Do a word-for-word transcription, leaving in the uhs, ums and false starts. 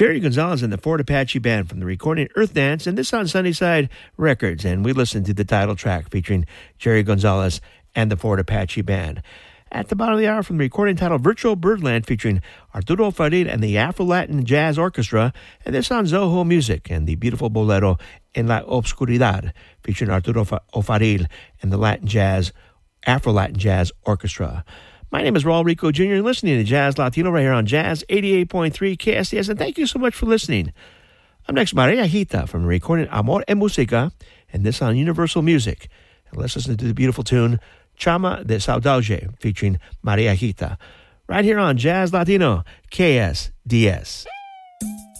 Jerry Gonzalez and the Fort Apache Band from the recording Earth Dance, and this on Sunnyside Records. And we listened to the title track featuring Jerry Gonzalez and the Fort Apache Band. At the bottom of the hour from the recording titled Virtual Birdland featuring Arturo Faril and the Afro-Latin Jazz Orchestra, and this on Zoho Music and the beautiful bolero En la Obscuridad featuring Arturo Faril and the Latin Jazz, Afro-Latin Jazz Orchestra. My name is Raul Rico Junior and listening to Jazz Latino right here on Jazz eighty-eight point three K S D S, and thank you so much for listening. Up next, Maria Hita from the recording Amor en Música, and this on Universal Music. And let's listen to the beautiful tune Chama de Saudade featuring Maria Hita right here on Jazz Latino K S D S.